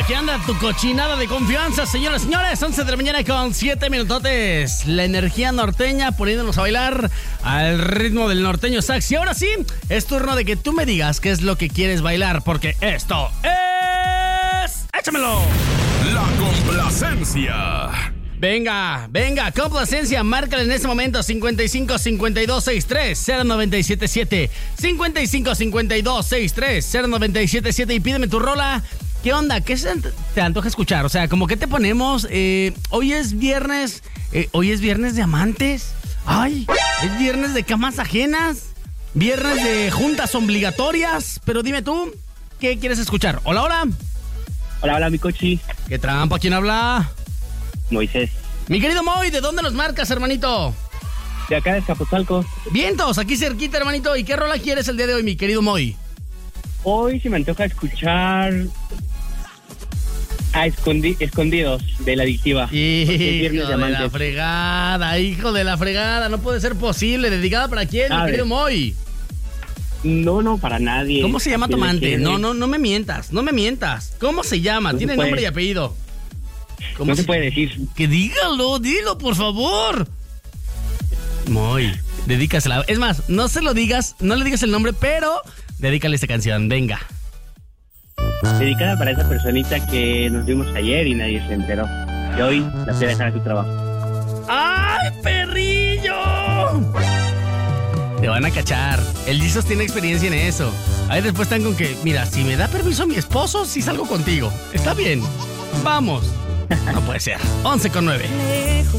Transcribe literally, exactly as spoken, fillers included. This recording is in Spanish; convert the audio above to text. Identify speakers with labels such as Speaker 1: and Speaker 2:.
Speaker 1: Aquí anda tu cochinada de confianza, señoras y señores. once de la mañana con siete minutotes. La energía norteña poniéndonos a bailar al ritmo del norteño sax. Y ahora sí, es turno de que tú me digas qué es lo que quieres bailar, porque esto es... ¡Échamelo!
Speaker 2: La complacencia.
Speaker 1: Venga, venga, complacencia, márcale en este momento cincuenta y cinco cincuenta y dos sesenta y tres cero noventa y siete siete, cincuenta y cinco cincuenta y dos sesenta y tres cero noventa y siete siete y pídeme tu rola. ¿Qué onda? ¿Qué se te antoja escuchar? O sea, como que te ponemos, eh, hoy es viernes, eh, hoy es viernes de amantes, ay, es viernes de camas ajenas, viernes de juntas obligatorias, pero dime tú, ¿qué quieres escuchar? Hola, hola.
Speaker 3: Hola, hola, mi cochi.
Speaker 1: ¿Qué trampa? ¿Quién habla?
Speaker 3: Moisés.
Speaker 1: Mi querido Moy, ¿de dónde nos marcas, hermanito?
Speaker 3: De acá de Escapotzalco.
Speaker 1: Vientos, aquí cerquita, hermanito. ¿Y qué rola quieres el día de hoy, mi querido Moy?
Speaker 3: Hoy se me antoja escuchar a escondi- Escondidos, de La Adictiva.
Speaker 1: Hijo
Speaker 3: de
Speaker 1: de la fregada, hijo de la fregada. No puede ser posible. ¿Dedicada para quién, mi querido Moy?
Speaker 3: No, no, para nadie.
Speaker 1: ¿Cómo se llama tu amante? No,
Speaker 3: no.
Speaker 1: no, no me mientas, no me mientas. ¿Cómo se llama?
Speaker 3: No
Speaker 1: ¿Tiene
Speaker 3: se
Speaker 1: nombre
Speaker 3: puede.
Speaker 1: y apellido? ¿Cómo
Speaker 3: No se
Speaker 1: se
Speaker 3: puede decir.
Speaker 1: Que dígalo, dilo, por favor. Moy, dedícasela. Es más, no se lo digas, no le digas el nombre, pero dedícale esta canción, venga.
Speaker 3: Dedicada para esa personita que nos vimos ayer y nadie se enteró. Y hoy la fui a dejar a su trabajo.
Speaker 1: ¡Ay, perrillo! Te van a cachar. El Jesus tiene experiencia en eso. Ahí después están con que, mira, si me da permiso mi esposo, sí salgo contigo. Está bien. Vamos. No puede ser. once con nueve.